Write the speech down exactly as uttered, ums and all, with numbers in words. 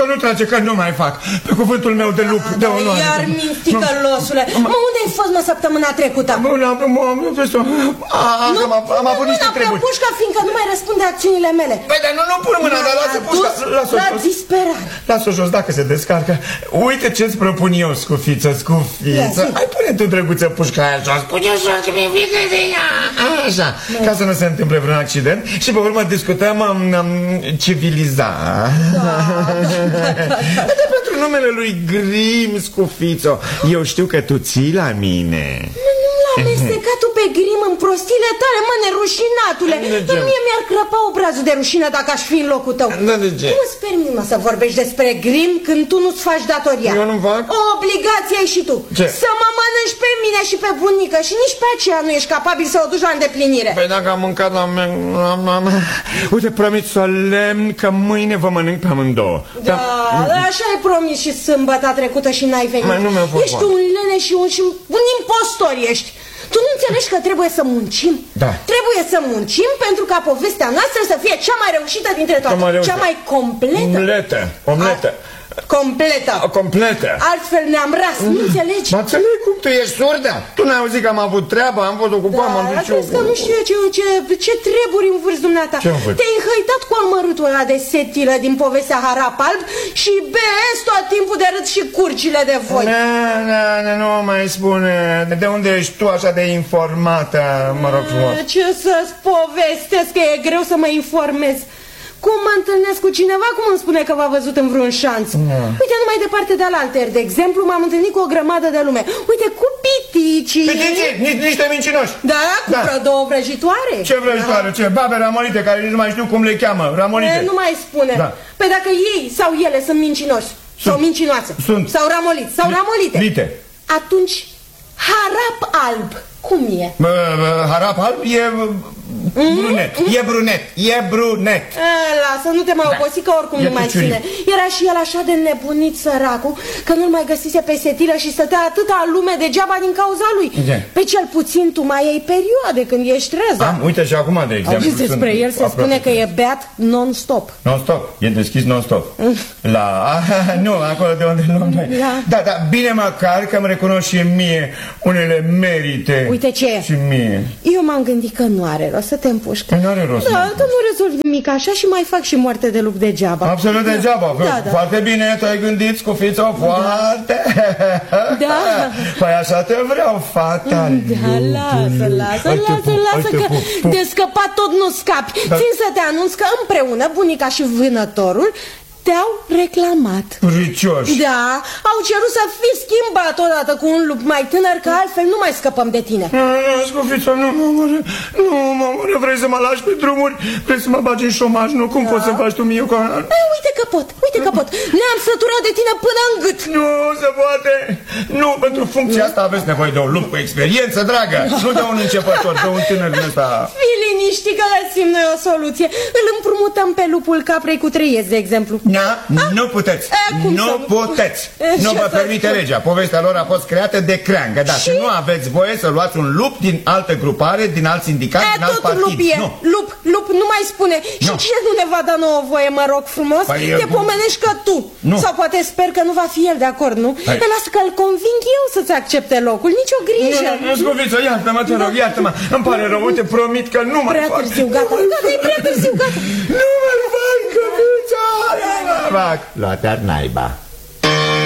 nu trage, că nu mai fac. Pe cuvântul meu de lup, de onoare. Iar minticălosule. Mă, unde ai fost, mă, săptămâna trecută? Am avut niște treburi. Pușca, fiindcă nu mai răspunde acțiunile mele. Păi, dar nu, nu pun mâna, dar lasă pușca. Lasă-o la disperare. Lasă-o jos dacă se descarcă. Uite ce-ți propun eu, Scufiță, Scufiță. Hai, pune tu, drăguță, pușca aia jos. Pune-o jos, că mi-e frică de ea. Așa, ca să nu se întâmple vreun accident. Și pe urmă discutăm civilizat. Pentru numele lui Grim, Scufițo, eu știu că tu ții la mine. Nu l-am amestecat tu pe Grim în prostiile tale, mă, nerușinatule. Mie mi-ar crăpa obrazul de rușine dacă aș fi în locul tău. Cum îți permit, mă, să vorbești despre Grim când tu nu-ți faci datoria? Eu nu fac. O obligație ai și tu. Ce? Să mă mănânci pe mine și pe bunică și nici pe aceea nu ești capabil să o duci la îndeplinire. Păi dacă am mâncat la mea... Uite, promit solemn că mâine vă mănânc pe amândouă. Da, da, așa ai promis și sâmbăta trecută și n-ai venit. Mai nu mi-a fost Ești un lene și un, și un impostor ești. Tu nu înțelegi că trebuie să muncim? Da. Trebuie să muncim pentru ca povestea noastră să fie cea mai reușită dintre toate. Cea mai completă. Omletă. Omletă. Completă. Completă. Altfel ne-am ras, nu înțelegi? Mă înțeleg cum tu ești surdă? Tu n-ai auzit că am avut treabă, am fost ocupat, m-am dus eu. Că nu știu eu ce, ce, ce treburi în vârst dumneata. Te-ai înhăitat cu amărâtul ăla de setilă din povestea Harap Alb și beți tot timpul de râd și curcile de voi. Nu, nu mai spune. De unde ești tu așa de informată, mă rog frumos? Ce să-ți povestesc, că e greu să mă informez. Cum mă întâlnesc cu cineva, cum îmi spune că v-a văzut în vreun șanț? Yeah. Uite, numai departe de alaltăieri, de exemplu, m-am întâlnit cu o grămadă de lume. Uite, cu piticii. Piticii? Nici, niște mincinoși. Da, cu da. două vrăjitoare. Ce vrăjitoare? Da. Ce? Babe ramolite, care nici nu mai știu cum le cheamă. Ramolite. E, nu mai spune. Da. Păi dacă ei sau ele sunt mincinoși, sunt. Sau mincinoase, sunt. Sau ramoliți, sau ramolite, Lite. Atunci, Harap Alb, cum e? Bă, bă, Harap Alb e... Brunet, mm -hmm. e brunet, e brunet. E, lasă, nu te mai oposi, că oricum e nu mai ține. Era și el așa de nebunit, săracul, că nu-l mai găsise pe setilă și stătea atâta lume degeaba din cauza lui. De. Pe cel puțin tu mai ai perioade când ești răza. Am, uite și acum, de exemplu. Auzi, despre el se spune că e beat non-stop. Non-stop, e deschis non-stop. La... Nu, acolo de unde luăm noi. Da, da, bine măcar că îmi recunosc și mie unele merite. Uite ce? Și mie. Eu m-am gândit că nu are rost să te împușcă. Nu are rost. Da, că nu rezolvi nimic așa și mai fac și moarte de lup degeaba. Absolut da. degeaba. Da, da. Foarte bine, te-ai gândit, Scufiță, foarte. Da. Păi așa te vreau, fata. Da, lasă, lasă, lasă, lasă, că de scăpat tot nu scapi. Da. Țin să te anunț că împreună bunica și vânătorul te-au reclamat. Ricioși. Da, au cerut să fii schimbat odată cu un lup mai tânăr, că altfel nu mai scăpăm de tine. Nu, nu, Scufiță, nu, mă măre, nu, mă măre, vrei să mă lași pe drumuri? Vrei să mă bagi în șomaj? Nu, cum da. poți să faci tu mie? Că... E, uite că pot, uite că pot. Ne-am săturat de tine până în gât. Nu se poate. Nu, pentru funcția asta aveți nevoie de un lup cu experiență, dragă. Nu de un începător, de un tânăr din ăsta. Fii liniștit că găsim noi o soluție. Îl împrumutăm pe lupul caprei cu trei ieți, de exemplu. Da, nu puteți, e, nu puteți, e, nu vă permite legea. Povestea lor a fost creată de creangă, da, și? și nu aveți voie să luați un lup din altă grupare, din alt sindicat, e, din alt partid. Lup e, nu. lup, lup, nu mai spune. Nu. Și cine nu ne va da nouă voie, mă rog frumos? Păi, te pomenești că tu, nu. Sau poate sper că nu va fi el de acord, nu? Păi. Lasă că îl conving eu să-ți accepte locul, nicio grijă. Nu, nu, Scufiță, iartă-mă, te rog, iartă-mă. Îmi pare rău, uite, promit că nu mai fac. Prea târziu, gata, gata, e prea târziu, gata. Nu mai fac, Scufiță! Fac, luate-ar naiba.